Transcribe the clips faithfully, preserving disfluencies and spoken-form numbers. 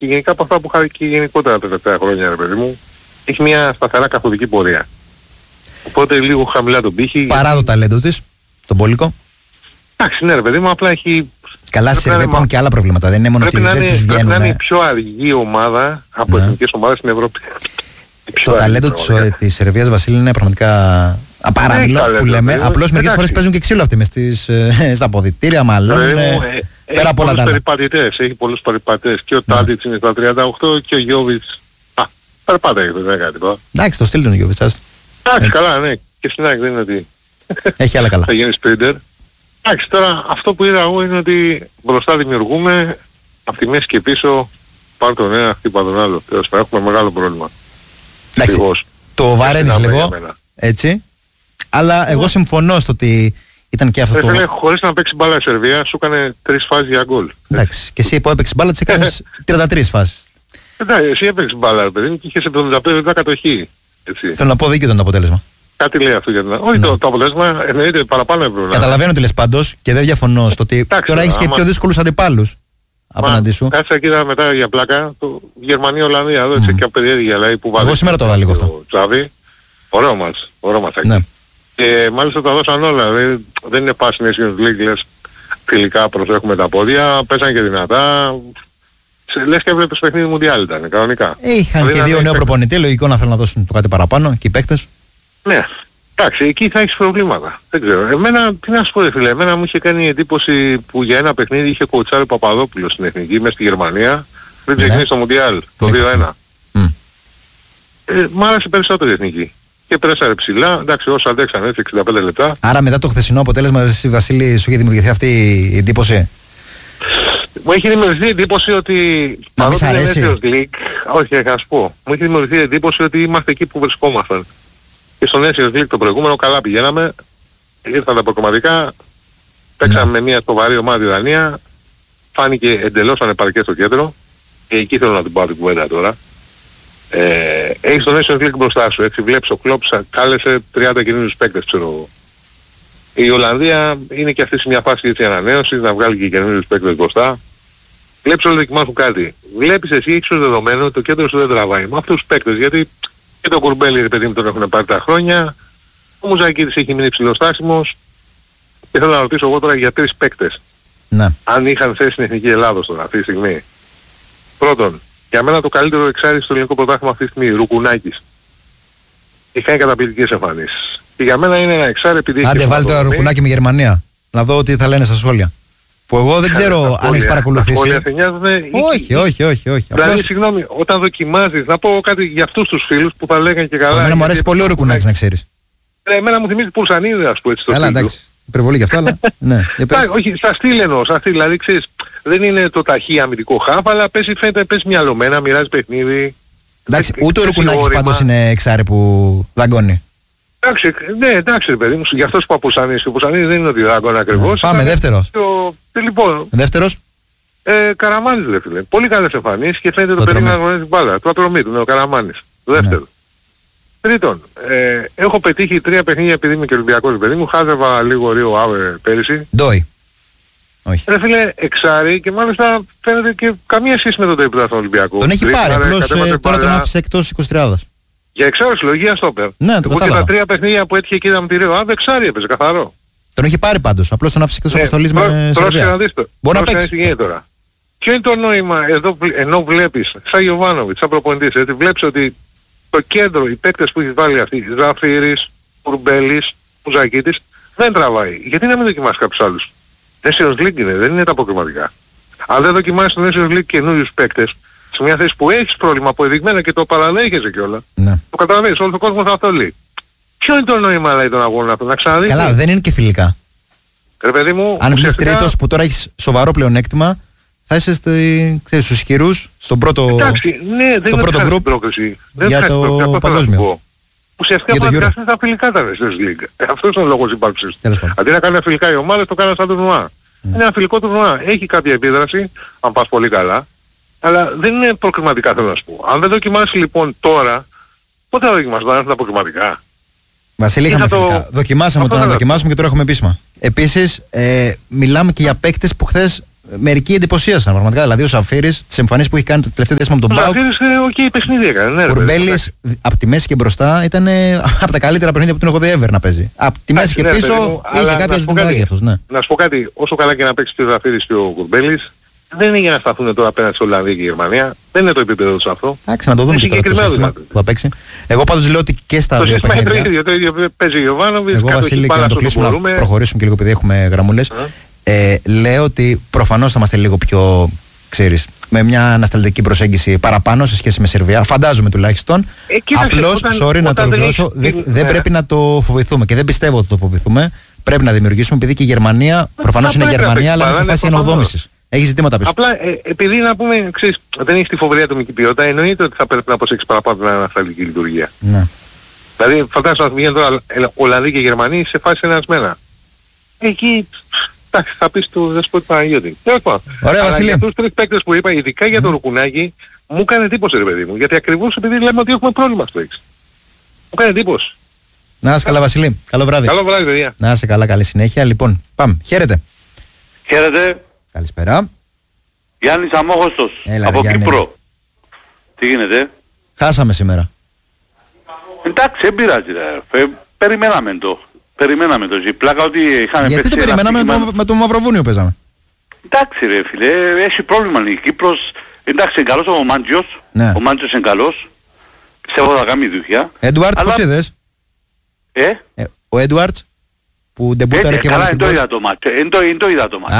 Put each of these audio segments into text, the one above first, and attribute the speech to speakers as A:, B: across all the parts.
A: και γενικά από αυτά που είχα και γενικότερα τα τελευταία χρόνια, ρε παιδί μου, έχει μια σταθερά καθοδική πορεία. Οπότε λίγο χαμηλά τον πύχη.
B: Παρά το ταλέντο της, τον Πόλικο.
A: Εντάξει, ναι ρε παιδί μου, απλά έχει...
B: Καλά, στη Σερβία υπάρχουν και άλλα προβλήματα, δεν είναι μόνο ότι δεν τους βγαίνουν.
A: Πρέπει να είναι η πιο αργή ομάδα από
B: ναι.
A: εθνικές ομάδες στην Ευρώπη.
B: Το ταλέντο της, της Σερβίας, Βασίλη, είναι πραγματικά απαράμιλο που λέμε. Απλώς μερικές φορές παίζουν και ξύλο αυτοί μες στις, στα αποδυτήρια, μάλλον. Ε, πέρα από όλα τα άλλα.
A: Έχει πολλούς περιπατές. Και ο ναι. Τάντιτς είναι στα τριάντα οκτώ και ο Γιώβιτς. Α, περιπάτα έχει, δεν κάνει τίποτα.
B: Εντάξει, το στείλει τον Γιώβιτς.
A: Εντάξει, καλά, ναι. Και στην ΑΕΚ δεν είναι ότι...
B: Έχει άλλα καλά.
A: Θα γίνει σπρίντερ. Εντάξει, τώρα αυτό που είδα εγώ είναι ότι μπροστά δημιουργούμε, από τη μέση και πίσω, πάρ' τον ένα, χτύπα τον άλλο. Τέλος πάντων, έχουμε μεγάλο πρόβλημα.
B: Εντάξει, το βαραίνεις λίγο, έτσι. Αλλά εγώ συμφωνώ στο ότι ήταν και αυτό
A: ε,
B: το...
A: Φίλε, χωρίς να παίξει μπάλα η Σερβία, σου έκανε τρεις φάσεις για γκολ.
B: Εντάξει, και εσύ που έπαιξες μπάλα, τις έκανες τριάντα τρεις φάσεις.
A: Εντάξει, εσύ έπαιξες μπάλα, ρε παιδί, και είχες εβδομήντα πέντε τοις εκατό κατοχή. Έτσι.
B: Θέλω να πω δίκαιο ήταν το αποτέλεσμα.
A: Κάτι λέει αυτό για την... Όχι, ναι. το, το αποτέλεσμα εννοείται παραπάνω έπρεπε.
B: Καταλαβαίνω τι λες πάντως και δεν διαφωνώ στο ότι τώρα έχεις και πιο δύσκολους αντιπάλους απέναντί σου.
A: Κάτσε εκεί μετά για πλάκα, το Γερμανία-Ολλανδία, εδώ έτσι και απεριέργεια λέει που βάλει.
B: Εγώ σήμερα το είδα λίγο αυτό.
A: Τσάβη, ωραίο μας, ωραίο μας
B: ναι.
A: Και μάλιστα τα δώσαν όλα, δηλαδή δεν είναι πάση Nations League, λες φιλικά προσέχουμε τα πόδια, πέσαν και δυνατά. Λες και έβλεπες παιχνίδι Μουντιάλ ήταν, κανονικά.
B: Είχαν και δύο νέο προπονητή, λογικό να θέλουν να δώσουν το κάτι παραπάνω και οι παίκτες.
A: Ναι. Εντάξει, εκεί θα έχεις προβλήματα. Δεν ξέρω. Εμένα, τι να σου πω, φίλε, εμένα μου είχε κάνει εντύπωση που για ένα παιχνίδι είχε κοουτσάρει ο Παπαδόπουλος στην εθνική μέσα στη Γερμανία πριν ξεκινήσει το Μουντιάλ, το δύο ένα. Mm. Ε, μ' άρεσε περισσότερο η εθνική. Και πρέσαρε ψηλά, εντάξει, όσο αντέξαν έτσι εξήντα πέντε λεπτά.
B: Άρα μετά το χθεσινό αποτέλεσμα, εσύ Βασίλη, σου είχε δημιουργηθεί αυτή η εντύπωση?
A: Μου έχει δημιουργηθεί εντύπωση ότι παρότι είναι Nations League, όχι, θα σου πω, μου έχει δημιουργηθεί εντύπωση ότι είμαστε εκεί που βρισκόμασταν. Και στο Nations League το προηγούμενο καλά πηγαίναμε, ήρθαν τα προκομματικά, παίξαμε με μια σοβαρή ομάδα η Δανία, φάνηκε εντελώς ανεπαρκές στο κέντρο, και εκεί θέλω να την πάω την κουβέντα τώρα. Ε, έχεις το Nations League μπροστά σου, έτσι βλέπεις ο Κλόπ κάλεσε τριάντα καινούριους παίκτες, ξέρω εγώ. Η Ολλανδία είναι και αυτή σε μια φάση έτσι ανανέωσης, να βγάλει και καινούριους παίκτες μπροστά. Βλέπεις όλοι δοκιμάζουν κάτι. Βλέπεις εσύ, έχεις ως δεδομένο ότι το κέντρο σου δεν τραβάει. Με αυτούς τους παίκτες, γιατί και το Κουρμπέλι, παιδί μου, τον έχουν πάρει τα χρόνια. Ο Μουζακίδης έχει μείνει ψηλοστάσιμος. Και θέλω να ρωτήσω εγώ τώρα για τρεις παίκτες.
B: Ναι.
A: Αν είχαν θέση στην Εθνική Ελλάδος τώρα, αυτή τη στιγμή. Πρώτον, για μένα το καλύτερο εξάρι στο ελληνικό πρωτάθλημα αυτή τη στιγμή, Ρουκουνάκης. Έχει κάνει καταπληκτικές εμφανίσεις. Και για μένα είναι ένα εξάρι επειδή...
B: Άντε βάλτε το Ρουκουνάκι με Γερμανία. Να δω τι θα λένε στα σχόλια. Που εγώ δεν ξέρω αν έχεις παρακολουθήσει.
A: Σχόλια σε νοιάζονται...
B: Όχι, όχι, όχι, όχι.
A: Δηλαδή,
B: Απλώς...
A: συγγνώμη, όταν δοκιμάζεις, να πω κάτι για αυτούς τους φίλους που θα λέγανε και καλά...
B: Εμένα μου αρέσει πολύ ο Ρουκουνάκης, να ξέρεις.
A: Ε, εμένα μου θυμίζει Πουρσανίδη, ας πω έτσι το
B: στυλ. Καλά, εντάξει. Υπερβολή κι αυτό, αλλά... ναι.
A: Όχι, στα στυλ εννοώ, στα στυλ, δηλαδή ξέρεις, δεν είναι το ταχύ αμυντικό χαφ, αλλά πέσει, φαίνεται, πέσει μυαλωμένα, μοιράζει παιχνίδι.
B: Εντάξει, ούτε ο Ρουκουνάκης πάντως είναι εξάρι που δαγκώνει.
A: Εντάξει, ναι, εντάξει παιδί μου, γι' αυτό σου είπα Πουρσανίδης. Ο Πουρσανίδης δεν είναι ότι δαγκώνει ακριβώς.
B: Πάμε, δεύτερος.
A: Το... Λοιπόν,
B: δεύτερος.
A: Ε, Καραμάνης ρε φίλε. Πολύ καλές εμφανίσεις και φαίνεται το, το περίμενα να γνωρίζει μπάλα. Το ατρομή του, ναι, ο Καραμάνης. Δεύτερο. Ναι. Τρίτον, ε, έχω πετύχει τρία παιχνίδια επειδή είμαι και Ολυμπιακός παιδί μου. Χάζευα λίγο Ρίο Άβε πέρυσι.
B: Ντόι. Όχι.
A: Ρε φίλε, εξάρι και μάλιστα φαίνεται και καμία σχέση με τον τέπιτα στον Ολυμπιακό.
B: Τον έχει πάρει, απλώς ε, τώρα τον άφησε εκτός εικοσιτριάδας.
A: Για εξάρι συλλογία στόπερ.
B: Ναι, το κατάλαβα.
A: Και τα τρία παιχνίδια που έτυχε και είδαμε τη Ρίο Άβε εξάρι έπαιζε καθαρό.
B: Τον έχει πάρει πάντως, απλώς τον άφησε εκτός αποστολής με Σερβία.
A: Μπορεί να παίξει. Τώρα. Ποιο είναι το νόημα εδώ, ενώ βλέπεις, σαν Γιωβάνοβιτς, σαν προπονητής, γιατί βλέπεις ότι το κέντρο, οι παίκτες που έχεις βάλει αυτοί, Ζαφύρης, Κουρμπέλης, Μουζακίτης, δεν τραβάει. Γιατί να μην δοκιμάσεις κάποιους άλλους? Nations League είναι, δεν είναι τα αποκριματικά. Αν δεν δοκιμάσεις το Nations League καινούριους παίκτες, σε μια θέση που έχεις πρόβλημα αποδειγμένα και το παραδέχεσαι κιόλα, ναι. Το καταλαβαίνεις, όλο τον κόσμο θα αυτό λέει. Ποιο είναι το νόημα λέει των αγώνων αυτών, να ξαναδείς?
B: Καλά, δεν είναι και φιλικά.
A: Ρε παιδί μου,
B: αν βγεις τρίτος που τώρα έχεις σοβαρό πλεονέκτημα, θα είσαι στη, ξέρεις, στους ισχυρούς, στον πρώτο,
A: εντάξει, ναι, δεν
B: στον πρώτο γκρουπ για το παγκόσμιο.
A: Ουσιαστικά παρακολουθούν τα φιλικά τα Nations League. Αυτός είναι ο λόγος ύπαρξης. Αντί να κάνουν φιλικά οι ομάδες, το κάνουν σαν τουρνουά. Mm. Είναι ένα φιλικό τουρνουά. Έχει κάποια επίδραση, αν πας πολύ καλά, αλλά δεν είναι προκριματικά, θέλω να σου πω. Αν δεν δοκιμάσει λοιπόν τώρα, πότε θα δοκιμάσει, να έρθουν τα προκριματικά?
B: Βασίλη, είχαμε το... Δοκιμάσαμε το να δοκιμάσουμε και τώρα έχουμε επίσημα. Επίσης, ε, μιλάμε και για παίκτες που χθες μερικοί εντυπωσίασαν πραγματικά. Δηλαδή ο Σαφίρης, τις εμφανίσεις που έχει κάνει το τελευταίο διάστημα με τον ΠΑΟΚ.
A: Ο Σαφίρης, οκ, okay, παιχνίδι έκανε.
B: Ο Κουρμπέλης από τη μέση και μπροστά ήταν από τα καλύτερα παιχνίδια που τον έχω δει ever να παίζει. Από τη μέση και πίσω είχε κάποια ζητηματάκια αυτός. Ναι.
A: Να σου πω κάτι, όσο καλά και να παίξει και ο Σαφίρης και ο Κουρμπέλης, δεν είναι για να σταθούν τώρα απέναντι σε Ολλανδία και Γερμανία. Δεν είναι το επίπεδο τους αυτό.
B: Εντάξει, να το δούμε και τώρα που θα παίξει. Εγώ πάντως λέω ότι και στα δύο παιχνίδια.
A: Το ίδιο παίζει ο Γιωβάνοβιτς.
B: Εγώ, Βασίλη, και να το κλείσουμε, να προχωρήσουμε και λίγο επειδή έχουμε γραμμούλες. Ε, λέω ότι προφανώς θα είμαστε λίγο πιο, ξέρεις, με μια ανασταλτική προσέγγιση παραπάνω σε σχέση με Σερβία. Φαντάζομαι τουλάχιστον. Ε, Απλώς, sorry όταν να το ολοκληρώσω, δεν δε, δε πρέπει να το φοβηθούμε και δεν πιστεύω ότι το φοβηθούμε. Πρέπει να δημιουργήσουμε, επειδή και η Γερμανία προφανώς είναι Γερμανία, αλλά είναι σε φάση ενοδόμησης. Έχει ζητήματα πίσω.
A: Απλά ε, επειδή να πούμε, ξέρεις, δεν έχει τη φοβερή ατομική ποιότητα, εννοείται ότι θα πρέπει να προσέξει παραπάνω την ανασταλτική λειτουργία. Ναι. Δηλαδή, φαντάζομαι να βγαίνουν τώρα Ολλανδοί και Γερμανοί σε φάση ενασμένα. Εκεί. Εντάξει, θα πεις του Δεσπότη Παναγιώτη.
B: Ωραία, Βασίλη.
A: Για τους τρεις παίκτες που είπα, ειδικά για τον Ρουκουνάκη, μου κάνει εντύπωση ρε παιδί μου. Γιατί ακριβώς επειδή λέμε ότι έχουμε πρόβλημα στο έξι. Μου κάνει εντύπωση.
B: Να είσαι καλά, Βασίλη. Καλό βράδυ.
A: Καλό βράδυ, παιδιά.
B: Να είσαι καλά, καλή συνέχεια. Λοιπόν, πάμε. Χαίρετε.
C: Χαίρετε.
B: Καλησπέρα.
C: Γιάννης Αμόχωστος.
B: Έλα,
C: από
B: Γιάννη.
C: Κύπρο. Τι γίνεται?
B: Χάσαμε σήμερα.
C: Εντάξει, δεν πειράζει ρε. Περιμέναμε το. Περιμέναμε το. Η πλάκα ότι είχαμε
B: Γιατί το περιμέναμε με, με το Μαυροβούνιο παίζαμε.
C: Εντάξει ρε φίλε, έχει πρόβλημα η Κύπρος. Εντάξει, είναι καλός ο Μάντζιος. Ναι. Ο Μάντζιος είναι καλός. Πιστεύω θα κάνει δουλειά.
B: Έντουαρτς αλλά... πώς είδες?
C: Ε?
B: ε ο Έντουαρτς που ντεμπούταρε
C: ε,
B: και
C: καλά, δεν το είδα το μάτσο. Δεν το είδα το μάτσο.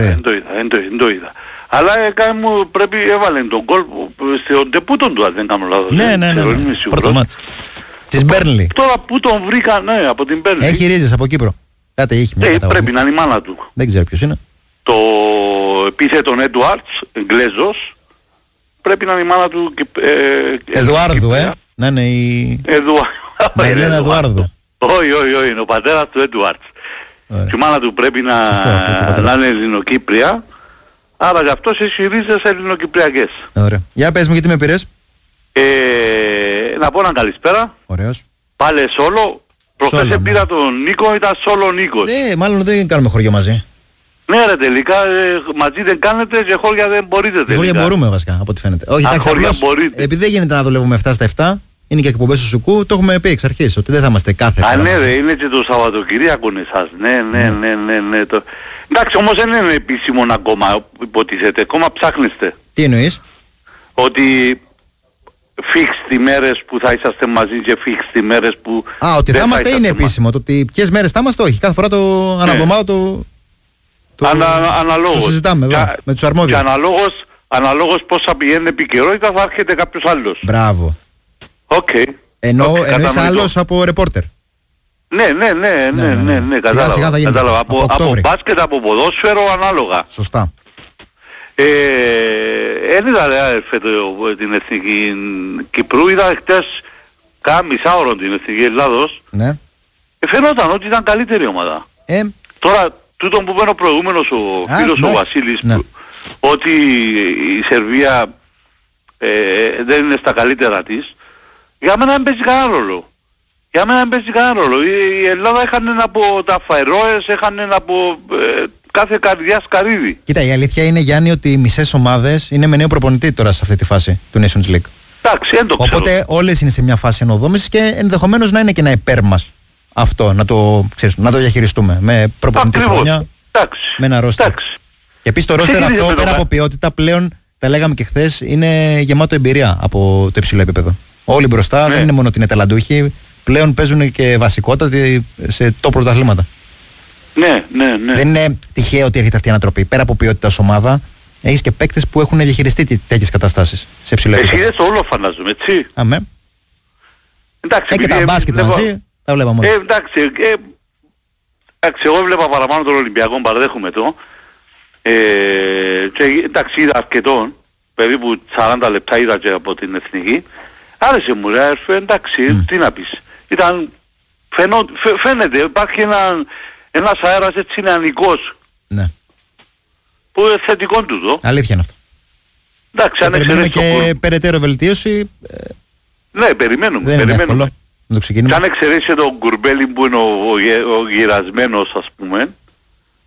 C: Δεν το είδα. Αλλά ε, μου πρέπει έβαλε τον γκολ στο ντεπούτο του, αν δεν κάνω λάθος.
B: Ναι, ναι, ναι. Πρώτο μάτσο. Της Μπέρνλι.
C: Τώρα που τον βρήκα, ναι, από την Μπέρνλι.
B: Έχει ρίζες από Κύπρο. Κάτι έχει μια
C: ε, πρέπει να είναι η μάνα του.
B: Δεν ξέρω ποιος είναι.
C: Το επίθετον Έντουαρτς, Εγγλέζος, πρέπει να είναι η μάνα του.
B: Ε, Εδουάρδου, ε. Να είναι η...
C: Εδουάρδου.
B: Είναι Εδουάρδου.
C: Όχι, όχι, όχι, είναι ο πατέρας του Έντουαρτς. Και η μάνα του πρέπει να, να είναι Ελληνοκύπρια. Άρα γι' αυτός έχει ρίζες ελληνοκυπριακές.
B: Ωραία. Για πες μου γιατί με πήρες.
C: Ε, να πω έναν καλησπέρα.
B: Ωραίος.
C: Πάλε σόλο. Προχθές πήρα τον Νίκο, ήταν σόλο Νίκος.
B: Ναι, μάλλον δεν κάνουμε χωριό μαζί.
C: Ναι ρε τελικά, ε, μαζί δεν κάνετε και χώρια δεν μπορείτε τελικά.
B: Χώρια μπορούμε βασικά, από ό,τι φαίνεται. Όχι, εντάξει, απλώς, επειδή δεν γίνεται να δουλεύουμε επτά στα επτά, είναι και εκπομπές του Σουκού, το έχουμε πει εξ αρχής, ότι δεν θα είμαστε κάθε φορά.
C: Α, ναι ρε, είναι και το Σαββατοκυριακό εσάς. Ναι, ναι, ναι, ναι, ναι. Το... Εντάξει, όμως δεν είναι επίσημο ακόμα, υποτίθεται. Ακόμα ψάχνεστε.
B: Τι εννοείς?
C: Ότι fixed οι μέρες που θα είσαστε μαζί και fixed οι μέρες που...
B: Α, ότι θα είμαστε είναι επίσημο. Το ότι ποιες μέρες θα είμαστε, όχι. Κάθε φορά το ναι. αναβδομάδα το... το...
C: Ανα, αναλόγως.
B: Το συζητάμε εδώ, και, με τους αρμόδιους.
C: Και αναλόγως, αναλόγως πώς θα πηγαίνει επικαιρότητα θα έρχεται κάποιος άλλος.
B: Μπράβο.
C: Οκ. Okay.
B: Ενώ,
C: okay,
B: εννοείς άλλος από ρεπόρτερ.
C: Ναι, ναι, ναι, ναι, ναι, ναι, ναι, κατάλαβα. Σιγά, σιγά κατάλαβα. Από, από, από μπάσκετ, από ποδόσφαιρο, ανάλογα.
B: Σωστά.
C: Ε, δεν είδα ρε αδερφέ την Εθνική Κυπρού, είδα χτες κάνα μισάωρο την Εθνική Ελλάδος.
B: Ναι.
C: Ε, φαινόταν ότι ήταν καλύτερη ομάδα.
B: Ε.
C: Τώρα, τούτον που είπε ο προηγούμενος ο Α, φίλος ναι. ο Βασίλης, ναι. που, ότι η Σερβία ε, δεν είναι στα καλύτερα της, για μένα δεν παίζει κανένα ρόλο. Για μένα δεν παίζει κανένα ρόλο. Η Ελλάδα έχανε από τα Φαϊρόες, έχανε από ε, κάθε καρδιά σκαρίδι.
B: Κοίτα, η αλήθεια είναι, Γιάννη, ότι οι μισές ομάδες είναι με νέο προπονητή τώρα σε αυτή τη φάση του Nations League.
C: Εντάξει, δεν το ξέρω.
B: Οπότε όλες είναι σε μια φάση ενοδόμησης και ενδεχομένως να είναι και ένα υπέρ μας αυτό, να το, ξέρεις, να το διαχειριστούμε με προπονητή χρόνια, με ένα ρόστερ. Και επίσης το ρόστερ αυτό, πέρα από ποιότητα, πλέον, τα λέγαμε και χθες, είναι γεμάτο εμπειρία από το υψηλό επίπεδο. Όλοι μπροστά, ναι. δεν είναι μόνο ότι είναι ταλαντούχοι, πλέον παίζουν και βασικότατοι σε top πρωταθλήματα.
C: Ναι, ναι, ναι.
B: Δεν είναι τυχαίο ότι έρχεται αυτή η ανατροπή. Πέρα από ποιότητα ως ομάδα, έχεις και παίκτες που έχουν διαχειριστεί τέτοιες καταστάσεις σε υψηλό επίπεδο.
C: Εσύ είδες το όλο φαντάζομαι, έτσι.
B: Αμέ.
C: Εντάξει,
B: ε, και τα μπάσκετ βλέπω... μαζί, τα βλέπαμε όλα.
C: Ε, εντάξει, ε, εντάξει, εγώ βλέπα παραπάνω τον Ολυμπιακό, παραδέχομαι το. Ε, και, εντάξει, είδα αρκετόν, περίπου σαράντα λεπτά είδα και από την Εθνική. Άρεσε μου, ρε, εντάξει, mm. τι να πεις. Ήταν, φαινό, φαι, φαίνεται, υπάρχει ένα, ένας αέρας έτσι νεανικός.
B: Ναι.
C: Που είναι θετικό τούτο.
B: Αλήθεια είναι αυτό.
C: Εντάξει, αν εξαιρέσεις
B: και κουρ... περαιτέρω βελτίωση. Ε...
C: Ναι, περιμένουμε.
B: Δεν
C: περιμένουμε.
B: είναι εύκολο. Να το ξεκινήσουμε.
C: Και αν εξαιρέσει τον Κουρμπέλη που είναι ο, ο, ο, ο γυρασμένος, ας πούμε,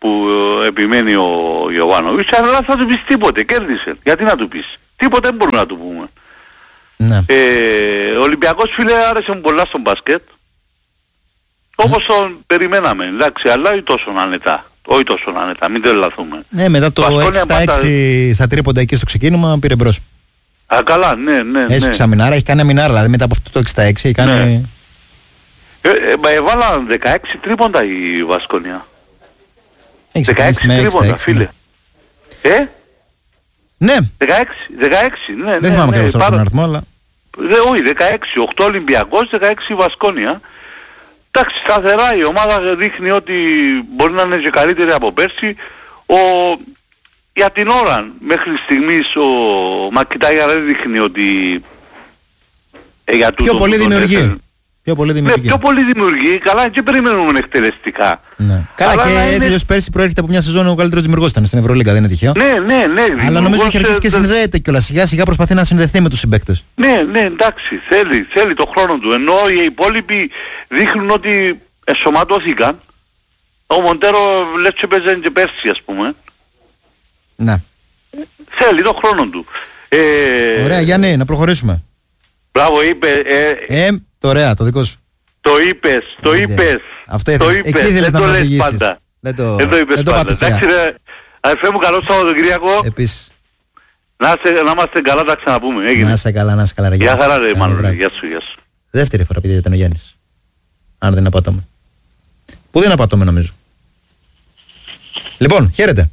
C: που επιμένει ο Γιωβάνοβιτς, αλλά θα του πεις τίποτε, κέρδισε. Γιατί να του πεις? Τίποτε δεν μπορούμε να του πούμε.
B: Ναι.
C: Ε, ο Ολυμπιακός, φίλε, άρεσε μου πολλά στον μπάσκετ. Όπως τον περιμέναμε, εντάξει, αλλά όχι τόσο άνετα. Όχι τόσο άνετα, μην τρελαθούμε.
B: Ναι, μετά το έξι στα έξι στα τρίποντα εκεί στο ξεκίνημα πήρε μπρος.
C: Α, καλά, ναι, ναι.
B: Έσυξε
C: ναι.
B: αμινάρα, έχει κάνει αμινάρα, δηλαδή μετά από αυτό το έξι στα έξι έχει κάνει...
C: Ναι. Ε, ε, έβαλαν δεκαέξι τρίποντα η Βασκόνια. δεκαέξι τρίποντα, φίλε. Ε?
B: Ναι.
C: δεκαέξι, δεκαέξι, ναι, ναι.
B: Δεν θυμάμαι
C: ναι,
B: ακριβώς
C: ναι,
B: τον αριθμό, αλλά...
C: Δε, όχι, δεκαέξι, οκτώ Ολυμπιακός, δεκαέξι Βασκόνια. Εντάξει, σταθερά η ομάδα δείχνει ότι μπορεί να είναι και καλύτερη από πέρσι. Ο... Για την ώρα, μέχρι στιγμής, ο Μακιτάγια δεν δείχνει ότι... Ε, για
B: πιο πολύ δημιουργεί. Πιο πολύ δημιουργεί.
C: Ναι, πιο πολύ δημιουργεί. Καλά, και περιμένουμε εκτελεστικά.
B: Ναι. Καλά, αλλά και έτσι είναι... πέρσι προέρχεται από μια σεζόν ο καλύτερος δημιουργός ήταν στην Ευρωλίγκα, δεν είναι τυχαίο.
C: Ναι, ναι, ναι.
B: Αλλά νομίζω έχει αρχίσει και συνδέεται κιόλας. Σιγά σιγά προσπαθεί να συνδεθεί με τους συμπαίκτες.
C: Ναι, ναι, εντάξει, θέλει, θέλει το χρόνο του. Ενώ οι υπόλοιποι δείχνουν ότι εσωματώθηκαν. Ο Μοντέρο λες και παίζανε και πέρσι, ας πούμε.
B: Ναι.
C: Θέλει το χρόνο του.
B: Ε... Ωραία, Γιάννη, να προχωρήσουμε.
C: Μπράβο, είπε... Ε,
B: ε, το ωραία, το δικό σου.
C: Το είπες, το είπες.
B: Αυτό ήθελες. Εκεί ήθελες να με οδηγήσεις.
C: Πάντα.
B: Δεν το,
C: δεν το είπες
B: δεν το
C: πάντα. Εντάξει ρε, αδερφέ μου, καλό Σαββατοκύριακο.
B: Επίσης.
C: Να, σε, να είμαστε καλά, τα ξαναπούμε. Έγινε.
B: Να είσαι καλά, να είσαι καλά.
C: Γεια χαρά ρε Μάνο, γεια σου, γεια σου.
B: Δεύτερη φορά επειδή ήταν ο Γιάννης. Αν δεν απατώμε. Που δεν απατώμε νομίζω. Λοιπόν, χαίρετε.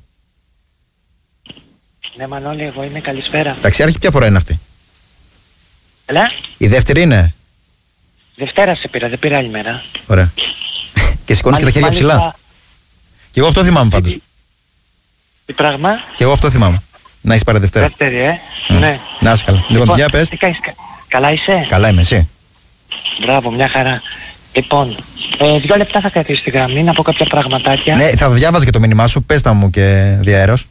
D: Ναι Μανώλη, εγώ είμαι, καλησπέρα.
B: Ταξιάρχη, ποια φορά είναι αυτή?
D: Έλα.
B: Η δεύτερη είναι.
D: Δευτέρα σε πήρα, δεν πήρα άλλη μέρα.
B: Ωραία. Και σηκώνεις και τα χέρια
D: μάλιστα...
B: ψηλά. Και εγώ αυτό θυμάμαι πάντως.
D: Τι πράγμα?
B: Και εγώ αυτό θυμάμαι. Να έχεις πάρει Δευτέρα.
D: Δεύτερη, ε.
B: Mm.
D: Ναι.
B: Να είσαι καλά. Λοιπόν, για πες.
D: Τι κάνεις, καλά είσαι?
B: Καλά είμαι, εσύ?
D: Μπράβο, μια χαρά. Λοιπόν, ε, δύο λεπτά θα κρατήσω στη γραμμή να πω κάποια πραγματάκια.
B: Ναι, θα διάβαζα και το μήνυμά σου, πες τα μου και διαέρος.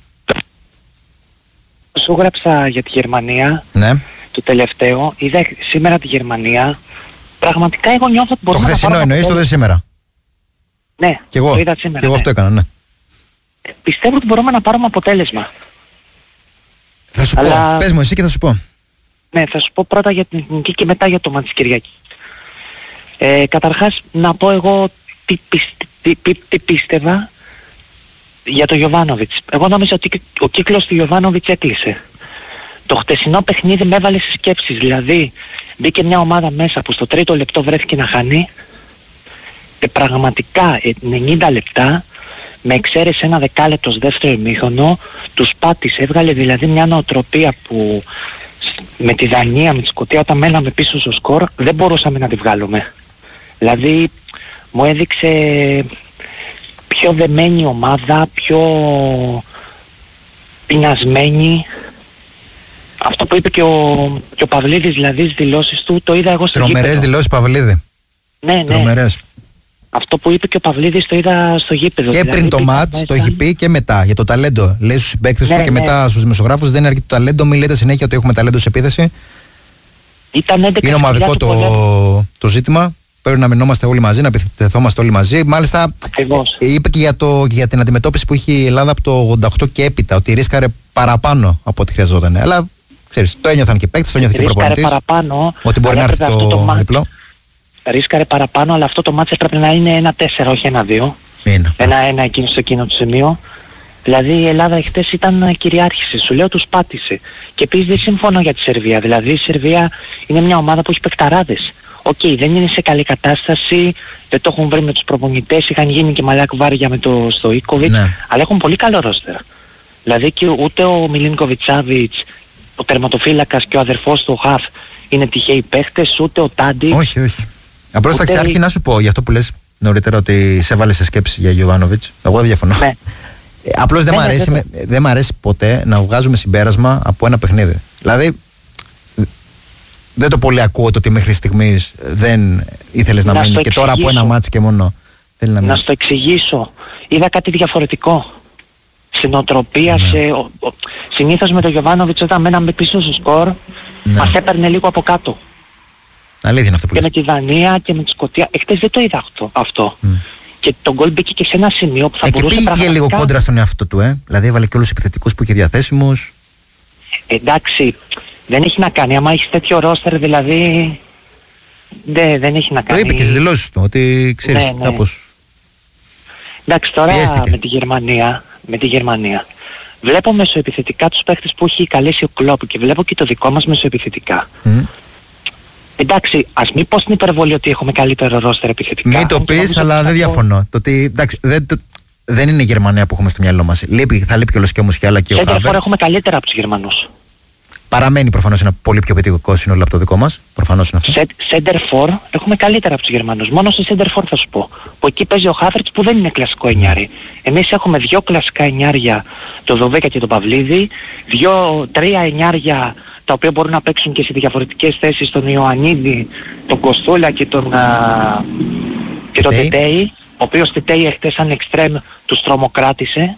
D: Σου γράψα για τη Γερμανία.
B: Ναι.
D: Το τελευταίο, είδα σήμερα τη Γερμανία. Πραγματικά εγώ νιώθω ότι μπορούμε
B: το
D: να πάρουμε...
B: Το χθεσινό εννοείς, το δε σήμερα?
D: Ναι,
B: και εγώ,
D: το είδα σήμερα.
B: Και εγώ
D: ναι.
B: αυτό έκανα, ναι.
D: Ε, πιστεύω ότι μπορούμε να πάρουμε αποτέλεσμα.
B: Θα σου
D: Αλλά...
B: πω, πες μου εσύ και θα σου πω.
D: Ναι, θα σου πω πρώτα για την Εθνική και μετά για το μάτς της Κυριακής. Ε, καταρχάς να πω εγώ τι, τι, τι, τι πίστευα για το Γιωβάνοβιτς. Εγώ νόμιζα ότι ο κύκλος του Γιωβάνοβιτς έκλεισε. Το χτεσινό παιχνίδι με έβαλε σε σκέψεις, δηλαδή μπήκε μια ομάδα μέσα που στο τρίτο λεπτό βρέθηκε να χάνει και πραγματικά ενενήντα λεπτά με εξαίρεση ένα δεκάλεπτο δεύτερο ημίχρονο τους πάτησε, έβγαλε δηλαδή μια νοοτροπία που με τη Δανία, με τη Σκωτία όταν μέναμε πίσω στο σκορ δεν μπορούσαμε να τη βγάλουμε. Δηλαδή μου έδειξε πιο δεμένη ομάδα, πιο πεινασμένη. Αυτό που είπε και ο, και ο Παυλίδης δηλαδή στις δηλώσεις του το είδα εγώ στο γήπεδο.
B: Τρομερές δηλώσεις Παυλίδη.
D: Ναι, ναι.
B: Τρομερές.
D: Αυτό που είπε και ο Παυλίδης το είδα στο γήπεδο.
B: Και δηλαδή, πριν το μάτς μέσα... το έχει πει και μετά για το ταλέντο. Λέει στους συμπαίκτες ναι, του και ναι. μετά στους δημοσιογράφους δεν είναι αρκετό ταλέντο. Μην λέτε συνέχεια ότι έχουμε ταλέντο σε επίθεση.
D: Ήταν
B: είναι ομαδικό το, το, το ζήτημα. Πρέπει να μείνομαστε όλοι μαζί, να επιθεθόμαστε όλοι μαζί. Μάλιστα
D: Ακριβώς.
B: είπε και για, το, και για την αντιμετώπιση που είχε η Ελλάδα από το ογδόντα οκτώ και έπειτα. Ότι ρίσκαρε παραπάνω από ό,τι χρειαζόταν. Αλλά ξέρεις, το ένιωθαν και οι παίκτες, το ένιωθε και ο προπονητής.
D: Παραπάνω,
B: ότι μπορεί να έρθει το, το διπλό.
D: Ρίσκαρε παραπάνω, αλλά αυτό το μάτς έπρεπε να είναι ένα τέσσερα, όχι ένα δύο. ένα ένα εκείνο στο εκείνο το σημείο. Δηλαδή η Ελλάδα χτες ήταν κυριάρχηση, σου λέω τους πάτησε. Και επίσης δεν συμφωνώ για τη Σερβία. Δηλαδή η Σερβία είναι μια ομάδα που έχει παικταράδες. Οκ, okay, δεν είναι σε καλή κατάσταση, δεν το έχουν βρει με τους προπονητές, είχαν γίνει και μαλάκ βάρια με το Στοίκοβιτς, ναι. αλλά έχουν πολύ καλό ρόστερ. Δηλαδή και ούτε ο Μιλίνκοβιτς-Σάβιτς, ο τερματοφύλακας και ο αδερφός του ο Χαφ είναι τυχαίοι παίχτες, ούτε ο Τάντιτς.
B: Όχι, όχι. Απλώς θα ξάρχει να σου πω για αυτό που λες νωρίτερα ότι σε έβαλε σε σκέψη για Γιωβάνοβιτς. Εγώ δεν διαφωνώ. Ναι. Ε, απλώς δεν, ναι, ναι, ναι. δεν μ' αρέσει ποτέ να βγάζουμε συμπέρασμα από ένα παιχνίδι. Δηλαδή δεν το πολύ ακούω το ότι μέχρι στιγμής δεν ήθελες να, να μείνει και τώρα από ένα μάτσι και μόνο θέλει να μείνει.
D: Να στο εξηγήσω. Είδα κάτι διαφορετικό. Στην οτροπία, ναι. σε, ο, ο, συνήθως με τον Γιωβάνοβιτς όταν μέναμε πίσω στο σκορ, ναι. μας έπαιρνε λίγο από κάτω.
B: Αλήθεια είναι αυτό που
D: και
B: λες.
D: με τη Δανία και με τη Σκωτία. Εχθές δεν το είδα αυτό. αυτό. Mm. Και το γκολ μπήκε και σε ένα σημείο που θα
B: ε,
D: μπορούσε
B: και πήγε
D: πραγματικά...
B: λίγο κόντρα στον εαυτό του, ε. Δηλαδή έβαλε και όλους τους επιθετικούς που είχε διαθέσιμους.
D: Εντάξει, δεν έχει να κάνει. Άμα έχεις τέτοιο ρόστερ, δηλαδή... Δε, δεν έχει να κάνει.
B: Το είπε και στις δηλώσεις του, ότι ξέρεις, ναι, ναι. κάπως...
D: Εντάξει, τώρα
B: πιέστηκε.
D: με τη Γερμανία, με τη Γερμανία, βλέπω μεσοεπιθετικά τους παίχτες που έχει καλέσει ο Κλόπ και βλέπω και το δικό μας μεσοεπιθετικά. Mm. Εντάξει, ας μην πω στην υπερβολή ότι έχουμε καλύτερο ρόστερ επιθετικά.
B: Μην το πεις, αλλά δεν διαφωνώ. Το ότι, εντάξει, δεν, το, δεν είναι η Γερμανία που έχουμε στο μυαλό μας. Λείπει, θα λείπει και ο Λος και ο Μουσιάλα και ο Χάβερτς.
D: Σέντερφορ έχουμε καλύτερα από τους Γερμανούς.
B: Παραμένει προφανώς ένα πολύ πιο πετυχικό σύνολο από το δικό μας. Προφανώς είναι αυτό.
D: Σέντερφορ έχουμε καλύτερα από τους Γερμανούς. Μόνο σε Σέντερφορ θα σου πω. Που εκεί παίζει ο Χάβερτς που δεν είναι κλασικό εννιάρι. Εμείς έχουμε δύο κλασικά εννιάρια, το Δοβέκα και τον Παυλίδη, δύο, τρία εννιάρια τα οποία μπορούν να παίξουν και σε διαφορετικές θέσεις, τον Ιωαννίδη, τον Κοστούλα και τον, α, και τον Τετέι, ο οποίος Τετέι εχθές σαν εξτρέμ τους τρομοκράτησε.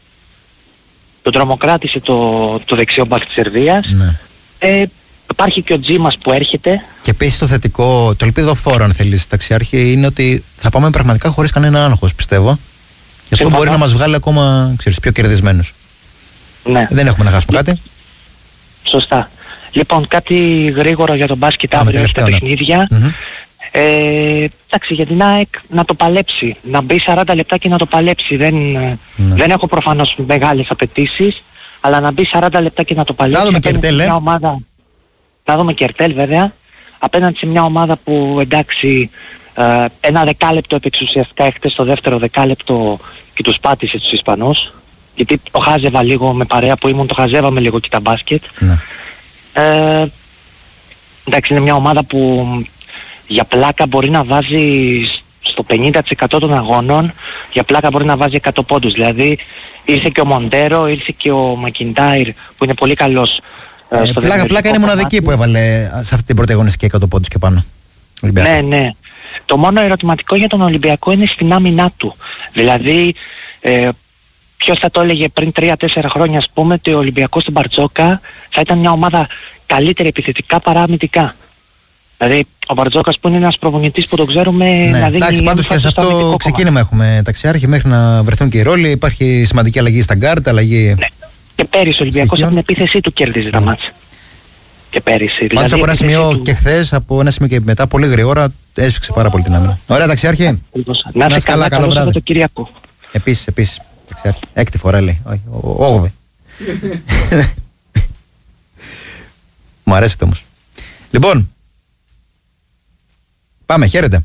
D: Τον τρομοκράτησε το, το δεξιό μπακ της Σερβίας. Ναι. Ε, υπάρχει και ο Τζίμας που έρχεται.
B: Και επίσης το θετικό, το ελπίδο φόρο αν θέλεις ταξιάρχη, είναι ότι θα πάμε πραγματικά χωρίς κανένα άγχος, πιστεύω. Και αυτό μπορεί να μας βγάλει ακόμα, ξέρεις, πιο κερδισμένους.
D: Ναι.
B: Δεν έχουμε να χάσουμε κάτι.
D: Σωστά. Λοιπόν, κάτι γρήγορο για τον μπάσκετ αύριο στα παιχνίδια. Mm-hmm. Ε, εντάξει, για την ΑΕΚ να το παλέψει, να μπει σαράντα λεπτά και να το παλέψει. Δεν, mm. δεν έχω προφανώς μεγάλες απαιτήσεις, αλλά να μπει σαράντα λεπτά και να το παλέψει.
B: Θα δούμε και Ερτέλ, ε.
D: ομάδα, θα δούμε και Ερτέλ βέβαια, απέναντι σε μια ομάδα που εντάξει, ε, ένα δεκάλεπτο έπαιξε ουσιαστικά έχτες στο δεύτερο δεκάλεπτο και τους πάτησε τους Ισπανούς, γιατί το χάζευα λίγο με παρέα που ήμουν, το χαζεύαμε λίγο και τα μπάσκετ. Mm. Ε, εντάξει, είναι μια ομάδα που για πλάκα μπορεί να βάζει στο πενήντα τοις εκατό των αγώνων, για πλάκα μπορεί να βάζει εκατό πόντους. Δηλαδή ήρθε και ο Μοντέρο, ήρθε και ο Μακιντάιρ που είναι πολύ καλός.
B: Ε, στο πλάκα πλάκα είναι μοναδική που έβαλε σε αυτή την πρώτη αγωνιστική εκατό πόντους και πάνω.
D: Ναι, ναι. Το μόνο ερωτηματικό για τον Ολυμπιακό είναι στην άμυνά του. Δηλαδή ε, ποιος θα το έλεγε πριν τρία τέσσερα χρόνια, ας πούμε, ότι ο Ολυμπιακός στην Μπαρτζόκα θα ήταν μια ομάδα καλύτερη επιθετικά παρά αμυντικά. Δηλαδή ο Μπαρτζόκας που είναι ένας προπονητής που το ξέρουμε, ναι, να δίνει...
B: Εντάξει, πάντως και σε αυτό ξεκίνημα έχουμε ταξιάρχη μέχρι να βρεθούν και οι ρόλοι. Υπάρχει σημαντική αλλαγή στα γκάρτ, αλλαγή...
D: Ναι. Και πέρυσι ο Ολυμπιακός από την επίθεσή του κέρδιζε τα μάτσα. Και πέρυσι.
B: Πάντως δηλαδή, από ένα σημείο του... και χθες, από ένα σημείο και μετά πολύ γρήγορα έσφιξε πάρα πολύ την άμυνα. Ωραία ταξιάρχη.
D: Να είσαι καλά, καλό βράδυ.
B: Επίσης, επίσης. Ταξιάρχη. Έκτη φορά λέει. Όχι, όγδοη. Μου αρέσετε όμως. Λοιπόν, πάμε, χαίρετε.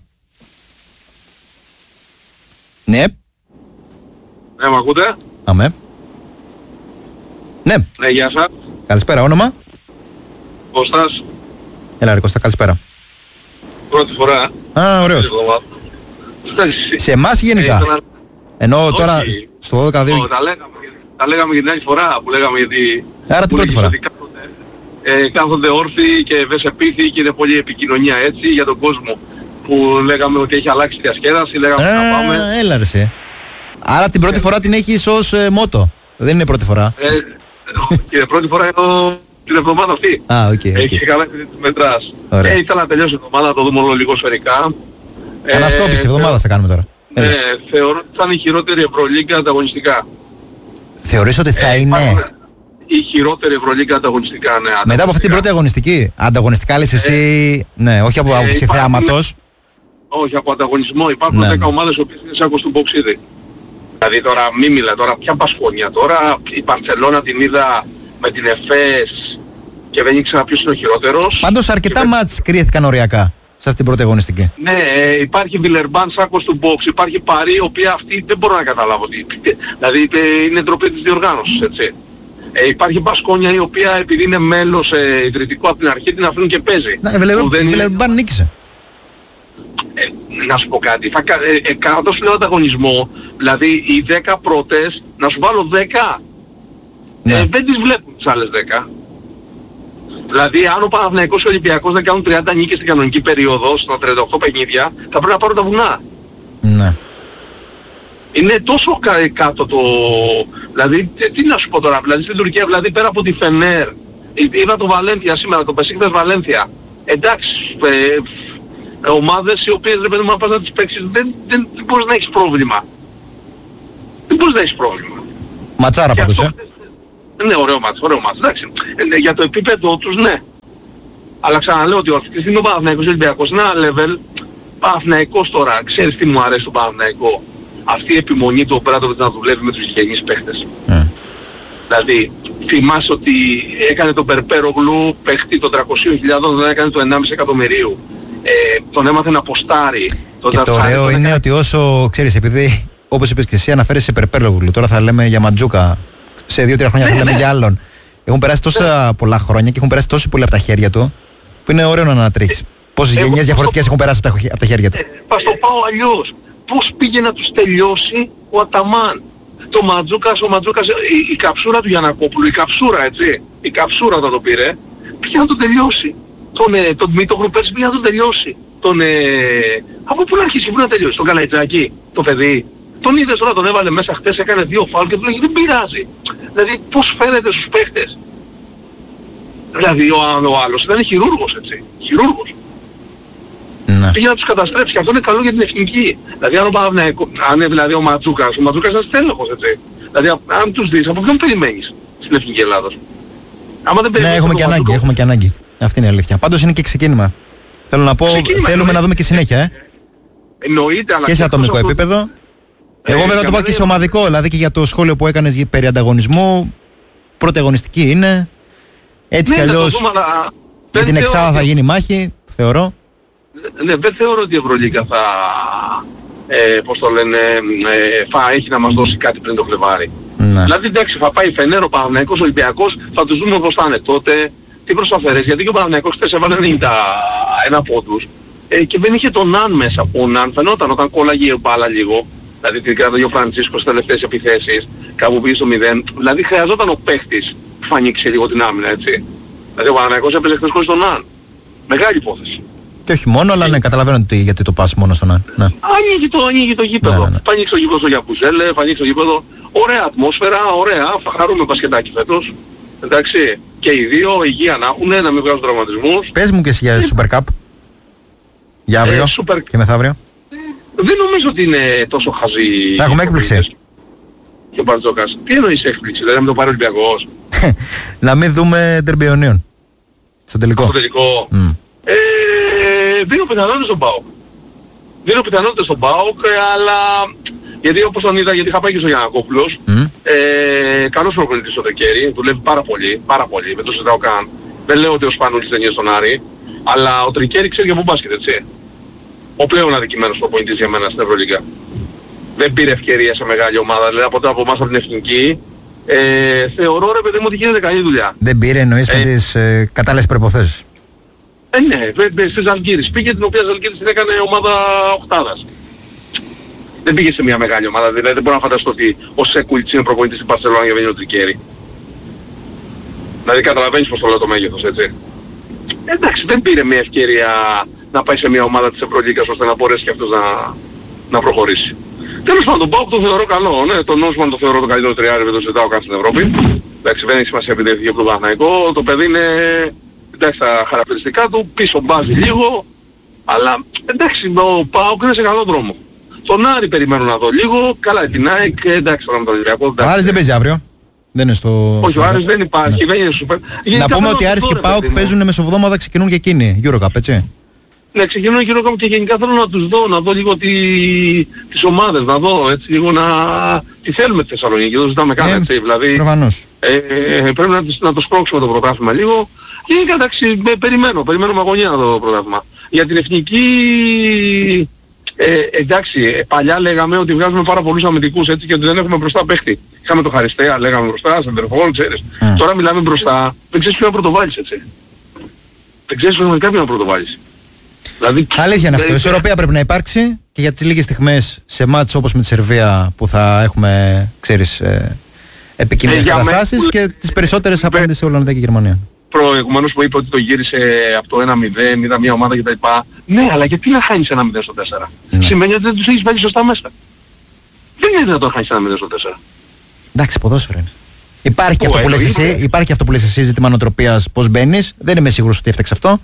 B: Ναι.
A: Ναι, μ' ακούτε?
B: Αμέ. Ναι.
A: Ναι, γεια σας.
B: Καλησπέρα, όνομα?
A: Κώστας.
B: Έλα ρε Κώστα, καλησπέρα.
A: Πρώτη φορά.
B: Α, ωραίος. Σε εμάς γενικά?
A: Ε,
B: Ενώ όχι, τώρα στο δώδεκα δύο...
A: Oh, τα, λέγαμε, τα λέγαμε για την άλλη φορά που λέγαμε γιατί...
B: Άρα την πρώτη φορά.
A: Κάθονται, ε, κάθονται όρθιοι και βεσεπίθοι και είναι πολύ επικοινωνία έτσι για τον κόσμο. Που λέγαμε ότι έχει αλλάξει η διασκέδαση, λέγαμε ότι θα πάμε.
B: Έλα ρε σε. Άρα την πρώτη φορά την έχεις ως ε, μότο. Δεν είναι πρώτη φορά.
A: Ε, και πρώτη φορά εδώ την εβδομάδα αυτή.
B: Α, οκ. Okay, okay.
A: Έχει καλά και τη μετράς. Ε, ήθελα να τελειώσει η εβδομάδα, να το δούμε όλο λίγο σφαιρικά.
B: Ανασκόπηση,
A: ε,
B: εβδομάδα θα κάνουμε τώρα.
A: Ναι, θεωρώ ότι θα είναι η χειρότερη Ευρωλίγκα ανταγωνιστικά.
B: Θεωρείς ότι θα
A: ε,
B: είναι...
A: Η χειρότερη Ευρωλίγκα ανταγωνιστικά, ναι. Ανταγωνιστικά.
B: Μετά από αυτή την πρώτη αγωνιστική. Ανταγωνιστικά λες εσύ... Ε, ναι, όχι από άποψη ε, θεάματος.
A: Όχι, από ανταγωνισμό. Υπάρχουν ναι. δέκα ομάδες που είναι σάκος του μποξίδι. Δηλαδή τώρα μη μιλά, τώρα ποια Πασχόνια τώρα, η Μπαρσελόνα την είδα με την Εφές και δεν ήξερα ποιος είναι ο χειρότερος.
B: Πάντως αρκετά και... μάτς κρύθηκαν οριακά σε αυτή την πρώτη αγωνιστική.
A: Ναι, ε, υπάρχει Βιλερμπάν σάκος του box, υπάρχει Παρί, η οποία αυτή δεν μπορώ να καταλάβω. Δηλαδή είναι ντροπή της διοργάνωσης, έτσι. Ε, υπάρχει Μπασκόνια η οποία επειδή είναι μέλος ε, ιδρυτικό από την αρχή την αφήνουν και παίζει.
B: Ναι, η Βιλερμπάν νίκησε.
A: Ε, να σου πω κάτι, θα ε, ε, κάνω τόσο λέω ανταγωνισμό, δηλαδή οι δέκα πρώτες, να σου βάλω δέκα, ναι. ε, δεν τις βλέπουν τις άλλες δέκα. Δηλαδή αν ο Παναθηναϊκός και ο Ολυμπιακός δεν κάνουν τριάντα νίκες στην κανονική περίοδο, στα τριάντα οκτώ παιχνίδια, θα πρέπει να πάρουν τα βουνά.
B: Ναι.
A: Είναι τόσο κα, κάτω το... Δηλαδή, τι, τι να σου πω τώρα, δηλαδή στην Τουρκία, δηλαδή πέρα από τη Φενέρ, είδα το Βαλένθια σήμερα, το Πεσίκτας Βαλένθια. Εντάξει, ε,
E: ομάδες οι οποίες ρε παιδί μου, αν πας να τις παίξεις, δεν, δεν, δεν μπορείς να έχεις πρόβλημα. Δεν μπορείς να έχεις πρόβλημα.
B: Ματσάρα πάντως, ε.
E: Ναι, ωραίο μάτς, ωραίο μάτς, εντάξει. Ε, για το επίπεδο τους, ναι. Αλλά ξαναλέω ότι αυτή τη στιγμή ο Παναθηναϊκός Ολυμπιακός είναι ένα level. Παναθηναϊκός τώρα, ξέρεις τι μου αρέσει το Παναθηναϊκό. Αυτή η επιμονή του Ομπράντοβιτς να δουλεύει με τους γηγενείς παίχτες. Mm. Δηλαδή, θυμάσαι ότι έκανε τον Περπέρογλου παίχτη των τριακόσιες χιλιάδες, τον έκανε το ενάμιση εκατομμυρίου. Ε, τον έμαθε να ποστάρει.
B: Το και το ωραίο είναι έκανε... ότι όσο, ξέρεις, επειδή όπως είπες και εσύ αναφέρεσαι σε Περπέρογλου, τώρα θα λέμε για Μαντζούκα, σε δύο τρία χρόνια ναι, θα λέμε ναι. για άλλον. Έχουν περάσει τόσα ναι. πολλά χρόνια και έχουν περάσει τόσο πολύ από τα χέρια του, που είναι ωραίο να ανατρίχεις. Πόσες ε, γενιές διαφορετικές έχουν περάσει από τα, από τα χέρια του.
E: Ε, θα το πάω αλλιώς. Πώς πήγε να τους τελειώσει ο Αταμάν. Το Ματζούκας, ο Ματζούκας, η, η καψούρα του Γιαννακόπουλου, η καψούρα έτσι, η καψούρα θα το πήρε, πήγε να τον τελειώσει. Τον, ε, τον Μήτογλου πέρσι πήγε να τον τελειώσει. Τον, ε, από πού να αρχίσει, πού να τελειώσει, τον Καλαϊτζάκη, το παιδί. Τον είδες τώρα, τον έβαλε μέσα χτες, έκανε δύο φάουλ και του λέγει δεν πειράζει. Δηλαδή πώς φαίνεται στους παίχτες. Δηλαδή ο, ο άλλος ήταν χειρούργος έτσι, χειρούργος. Ναι. Πήγε να τους καταστρέψει και αυτό είναι καλό για την εθνική. Δηλαδή αν ο Παναθηναϊκός, αν είναι δηλαδή ο Ματζούκας, ο Ματζούκας είναι στέλεχος έτσι. Δηλαδή αν τους δεις, από ποιον περιμένεις στην εθνική Ελλάδος. Άμα δεν
B: ναι, έχουμε και ανάγκη, Ματζούκο... έχουμε και ανάγκη. Αυτή είναι η αλήθεια. Πάντως είναι και ξεκίνημα. Θέλω να πω, ξεκίνημα, θέλουμε να δούμε και συνέχεια, ε.
E: Εννοείται, αλλά
B: και σε ατομικό αυτό... επίπεδο. Ε, Εγώ βέβαια το πω και σε ομαδικό, δηλαδή και για το σχόλιο που έκανες περί ανταγωνισμού, πρώτη αγωνιστική είναι. Έτσι κι αλλιώς για την εξάδα θα γίνει μάχη, θεωρώ.
E: Ναι, δεν θεωρώ ότι η Ευρωλίγκα θα, ε, πώς το λένε, ε, θα έχει να μας δώσει κάτι πριν το Φλεβάρι. Ναι. Δηλαδή εντάξει, θα πάει Φενέρο, Παναθηναϊκός, Ολυμπιακός, θα τους δούμε πώς θα είναι τότε, τι προσφέρες, γιατί και ο Παναθηναϊκός χθες έβαλε ενενήντα ένα πόντους ε, και δεν είχε τον Ναν μέσα, που ο Ναν φαινόταν όταν κόλλαγε η μπάλα λίγο, δηλαδή την κράταγε ο Φραντσίσκος στις τελευταίες επιθέσεις, κάπου πήγε στο μηδέν, δηλαδή χρειαζόταν ο παίχτης που θα ανοίξει λίγο την άμυνα, έτσι. Δηλαδή ο Παναθηναϊκός έπαιζε χθες χωρίς τον Ναν. Μεγάλη υπόθεση.
B: Και όχι μόνο, αλλά ναι, καταλαβαίνω τι, γιατί το πας μόνο στον Ναν. Ναι.
E: Ανοίγει το, ανοίγει το γήπεδο. Ναι, ναι, ναι. Θα ανοίξει το γήπεδο στο Γιαπουζέλε, θα ανοίξει το γήπεδο. Ωραία ατμόσφαιρα, ωραία. Θα χαρούμε μπασκετάκι φέτος. Εντάξει. Και οι δύο υγεία να έχουν, να μην βγάζουν τραυματισμούς.
B: Πες μου και εσύ για Super Cup. Για αύριο ε, super... και μεθαύριο.
E: Δεν νομίζω ότι είναι τόσο χαζή.
B: Θα έχουμε έκπληξη.
E: Και ο Μπαρτζόκας. Τι εννοείς έκπληξη, δηλαδή να μην το πάρει ο Ολυμπιακός.
B: Να μην δούμε τερμπιονίων. Στο τελικό.
E: Στο τελικό. Mm. Ε, δίνω πιθανότητες στον ΠΑΟΚ. Δίνω πιθανότητες στον ΠΑΟΚ, αλλά γιατί όπως τον είδα, γιατί είχα πάει και στο Γιαννακόπουλος, mm. ε, καλός προπονητής στο Τεκέρι, δουλεύει πάρα πολύ, πάρα πολύ, δεν το συζητάω καν. Δεν λέω ότι ο Σπανούλης δεν είναι στον Άρη, αλλά ο Τρικέρι ξέρει για πού μπάσκετ, έτσι. Ο πλέον αδικημένος προπονητής για μένα στην Ευρωλίγκα. Δεν πήρε ευκαιρία σε μεγάλη ομάδα, δηλαδή από, από εμάς από την εθνική. Ε, θεωρώ ρε παιδί μου ότι γίνεται καλή δουλειά.
B: Δεν πήρε εννοείς ε, με τις ε, κατάλληλες προϋποθέσεις.
E: Ε, ναι, στη Ζαλγκύρης πήγε, την οποία Ζαλγκύρης την έκανε ομάδα οκτάδας. Δεν πήγε σε μια μεγάλη ομάδα, δηλαδή δεν μπορώ να φανταστώ ότι ο Σέκουλιτς είναι προπονητής στην Μπαρσελόνα για να βγαίνει ο Τρικέρι. Δηλαδή καταλαβαίνεις πως το λέω το μέγεθος, έτσι. Εντάξει, δεν πήρε μια ευκαιρία να πάει σε μια ομάδα της Ευρωλίγκας ώστε να μπορέσει και αυτός να, να προχωρήσει. Τέλος πάντων, τον ΠΑΟΚ το θεωρώ καλό, ναι, τον Νόσμαν το θεωρώ το καλύτερο τριάρι, δεν το συζητάω καν στην Ευρώπη. Εντάξει, δεν έχει σημασία επειδή έφυγε από τον Παναθηναϊκό, το παιδί είναι, εντάξει, τα χαρακτηριστικά του, πίσω μπάζει λίγο, αλλά εντάξει, ο ΠΑΟΚ είναι σε καλό δρόμο. Τον Άρη περιμένω να δω λίγο, καλά την ΑΕΚ, εντάξει, τώρα με τον Ολυμπιακό.
B: Ο Άρης δεν παίζει αύριο. Δεν είναι στο...
E: Όχι, ο Άρης δεν υπάρχει, ναι. Δεν είναι σούπερ.
B: Να πούμε ότι Άρης και ΠΑΟΚ παίζουν μεσοβδόμαδα, ξεκινούν και εκείνοι, Eurocup, έτσι.
E: Ναι, ξεκινούν και Eurocup και γενικά θέλω να τους δω, να δω λίγο τι... τις ομάδες, να δω έτσι λίγο να... τι θέλουμε στη Θεσσαλονίκη, δεν το ζητάμε καν, έτσι, δηλαδή...
B: Προφανώς.
E: Ε, ε, πρέπει να, να το σπρώξουμε το πρωτάθλημα λίγο και εντάξει, περιμένω, περιμένω με αγωνία το πρωτάθλημα. Για την εθνική... Ε, εντάξει, παλιά λέγαμε ότι βγάζουμε πάρα πολλούς αμυντικούς έτσι και ότι δεν έχουμε μπροστά παίχτη. Είχαμε το Χαριστέα, λέγαμε μπροστά, Σεντερφόλ, ξέρεις. Mm. Τώρα μιλάμε μπροστά, δεν ξέρεις ποιον να πρωτοβάλεις, έτσι. Δεν ξέρεις ποιον να πρωτοβάλεις. Δηλαδή,
B: αλήθεια είναι αυτό. Η ισορροπία πρέπει να υπάρξει και για τις λίγες στιγμές σε μάτς όπως με τη Σερβία που θα έχουμε, ξέρεις, ε, επικίνδυνες ε, καταστάσεις με... και τις περισσότερες απέναντι σε Ολλανδία και Γερμανία.
E: Προηγουμένως που είπε ότι το γύρισε από το ένα μηδέν, είδα μια ομάδα κτλ. Ναι, αλλά γιατί να χάνεις ένα μηδέν στο τέσσερα. Ναι. Σημαίνει ότι δεν τους έχεις βάλει σωστά μέσα. Δεν είναι δυνατόν να χάνεις ένα μηδέν στο τέσσερα.
B: Εντάξει, ποδόσφαιρο είναι. Υπάρχει και, αυτό που λες εσύ, υπάρχει αυτό που λες εσύ, ζήτημα νοοτροπίας, πώς μπαίνεις. Δεν είμαι σίγουρος ότι έφταξε αυτό.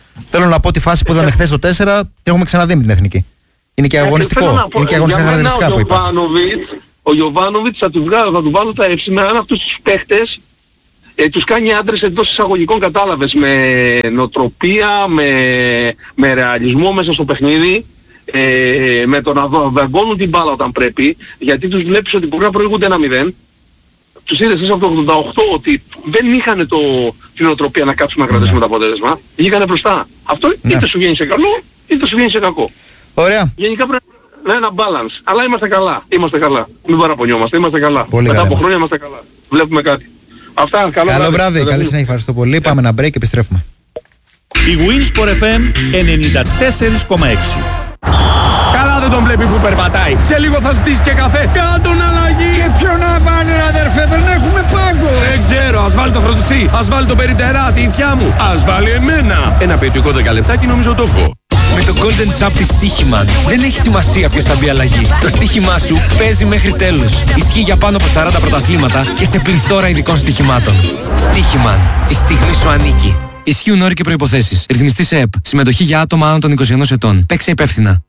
B: Θέλω να πω τη φάση που είδαμε χθες το τέσσερα την έχουμε ξαναδεί με την εθνική. Είναι και αγωνιστικό. Είναι και αγωνιστικά χαρακτηριστικά που είπα.
E: Ο Γιοβάνοβιτς θα του βγάλω, θα του βάλω τα εύσημα, αν αυτούς τους παίχτες ε, τους κάνει άντρες εντός εισαγωγικών, κατάλαβες, με νοοτροπία, με, με ρεαλισμό μέσα στο παιχνίδι, ε, με το να δαγκώνουν την μπάλα όταν πρέπει, γιατί τους βλέπεις ότι μπορεί να προηγούνται ένα μηδέν. Τους είδες από το ογδόντα οκτώ ότι δεν είχαν το, την νοοτροπία να κάτσουν να κρατήσουν ναι. το αποτέλεσμα, βγήκανε μπροστά. Αυτό ναι. είτε σου βγαίνει σε καλό, είτε σου βγαίνει σε κακό.
B: Ωραία.
E: Γενικά πρέπει να είναι ένα balance. Αλλά είμαστε καλά. Είμαστε καλά. Μην παραπονιόμαστε. Είμαστε καλά.
B: Πολύ
E: Μετά
B: καλά
E: από χρόνια είμαστε καλά. Βλέπουμε κάτι. Αυτά. Καλό,
B: καλό βράδυ. βράδυ. Καλή συνέχεια. Ευχαριστώ πολύ. Yeah. Πάμε ένα break και επιστρέφουμε.
F: Η Winsport εφ εμ ενενήντα τέσσερα κόμμα έξι.
G: Καλά δεν τον βλέπει που περπατάει. Σε λίγο θα ζητήσει και καφέ. Κάντον αλλαγή.
H: Και ποιο να βάλει ρε αδερφέ, δεν έχουμε πάγκο.
G: Δεν ξέρω, ας βάλει το φροντιστή. Ας βάλει το περιτερά, τη ηθιά μου. Ας βάλει εμένα. Ένα ποιοτικό δέκα λεπτάκι νομίζω το έχω.
I: Με το Golden Shop της Στοίχημαν δεν έχει σημασία ποιος θα μπει αλλαγή. Το στοίχημά σου παίζει μέχρι τέλους. Ισχύει για πάνω από σαράντα πρωταθλήματα και σε πληθώρα ειδικών στοιχημάτων. Στοίχημαν. Η στιγμή σου ανήκει. Ισχύουν όροι και προϋποθέσεις. Ρυθμιστή σε ΕΠ. Συμμετοχή για άτομα άνω των είκοσι ενός ετών. Παίξε υπεύθυνα.